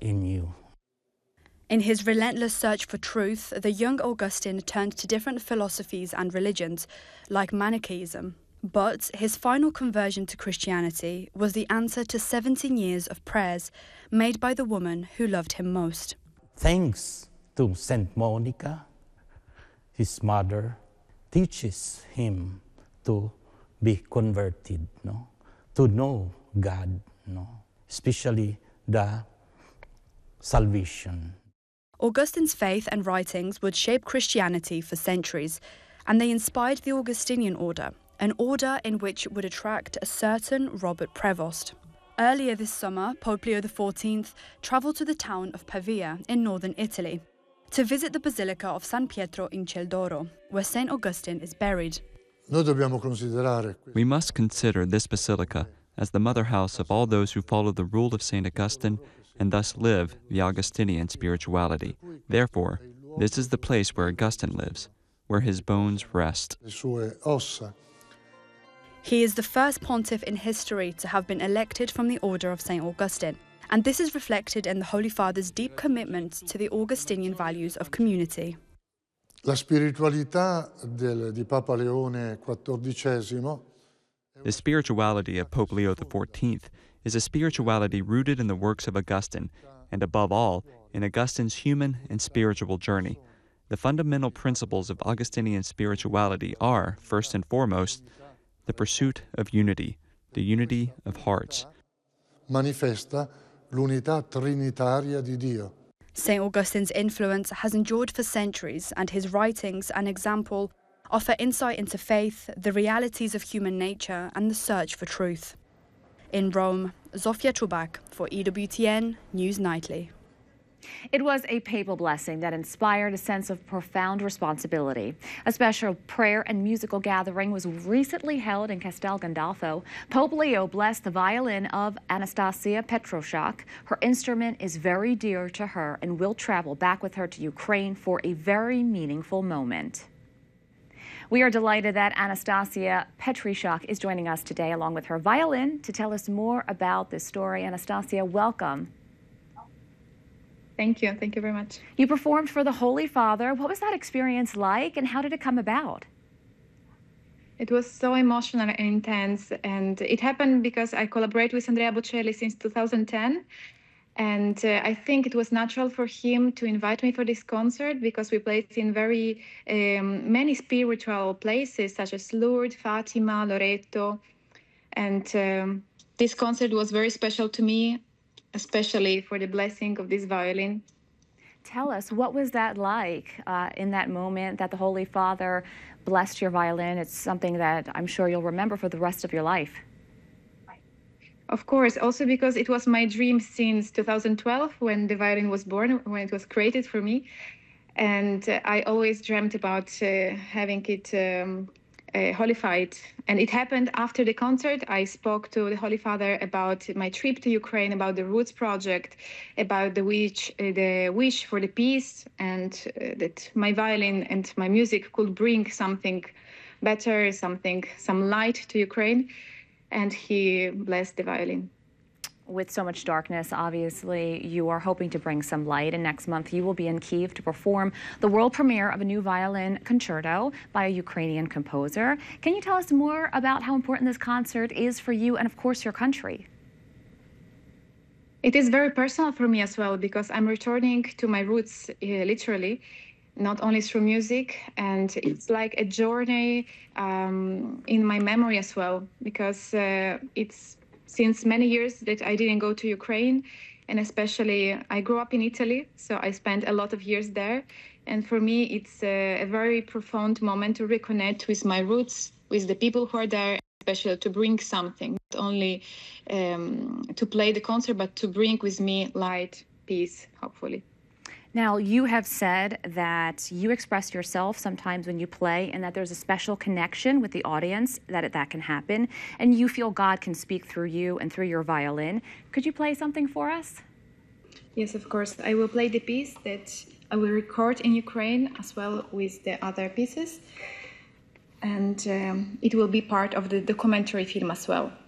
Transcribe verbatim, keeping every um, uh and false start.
in you. In his relentless search for truth, the young Augustine turned to different philosophies and religions, like Manichaeism. But his final conversion to Christianity was the answer to seventeen years of prayers made by the woman who loved him most. Thanks to Saint Monica, his mother teaches him to be converted, no? To know God, no? Especially the salvation. Augustine's faith and writings would shape Christianity for centuries, and they inspired the Augustinian order, an order in which would attract a certain Robert Prevost. Earlier this summer, Pope Leo the fourteenth travelled to the town of Pavia in northern Italy to visit the Basilica of San Pietro in Celdoro, where Saint Augustine is buried. We must consider this basilica as the mother house of all those who follow the rule of Saint Augustine and thus live the Augustinian spirituality. Therefore, this is the place where Augustine lives, where his bones rest. He is the first pontiff in history to have been elected from the order of Saint Augustine, and this is reflected in the Holy Father's deep commitment to the Augustinian values of community. La spiritualità del, di Papa Leone quattordicesimo. The spirituality of Pope Leo the fourteenth is a spirituality rooted in the works of Augustine, and above all, in Augustine's human and spiritual journey. The fundamental principles of Augustinian spirituality are, first and foremost, the pursuit of unity, the unity of hearts. Manifesta l'unità trinitaria di Dio. Saint Augustine's influence has endured for centuries, and his writings and example offer insight into faith, the realities of human nature, and the search for truth. In Rome, Zofia Chubak for E W T N News Nightly. It was a papal blessing that inspired a sense of profound responsibility. A special prayer and musical gathering was recently held in Castel Gandolfo. Pope Leo blessed the violin of Anastasia Petroshak. Her instrument is very dear to her and will travel back with her to Ukraine for a very meaningful moment. We are delighted that Anastasia Petroshak is joining us today along with her violin to tell us more about this story. Anastasia, welcome. Thank you. Thank you very much. You performed for the Holy Father. What was that experience like, and how did it come about? It was so emotional and intense, and it happened because I collaborate with Andrea Bocelli since two thousand ten, and uh, I think it was natural for him to invite me for this concert because we played in very um, many spiritual places such as Lourdes, Fatima, Loreto, and um, this concert was very special to me, especially for the blessing of this violin. Tell us, what was that like uh, in that moment that the Holy Father blessed your violin? It's something that I'm sure you'll remember for the rest of your life. Of course, also because it was my dream since two thousand twelve when the violin was born, when it was created for me. And uh, I always dreamt about uh, having it um, Uh, holified, and it happened after the concert. I spoke to the Holy Father about my trip to Ukraine, about the Roots project, about the wish, uh, the wish for the peace, and uh, that my violin and my music could bring something better, something, some light to Ukraine, and he blessed the violin. With so much darkness, obviously, you are hoping to bring some light, and next month you will be in Kyiv to perform the world premiere of a new violin concerto by a Ukrainian composer. Can you tell us more about how important this concert is for you and, of course, your country? It is very personal for me as well, because I'm returning to my roots, uh, literally, not only through music, and it's like a journey um, in my memory as well, because uh, it's since many years that I didn't go to Ukraine, and especially I grew up in Italy, so I spent a lot of years there. And for me, it's a, a very profound moment to reconnect with my roots, with the people who are there, especially to bring something, not only um, to play the concert, but to bring with me light, peace, hopefully. Now, you have said that you express yourself sometimes when you play and that there's a special connection with the audience, that that can happen, and you feel God can speak through you and through your violin. Could you play something for us? Yes, of course. I will play the piece that I will record in Ukraine as well with the other pieces, and um, it will be part of the documentary film as well.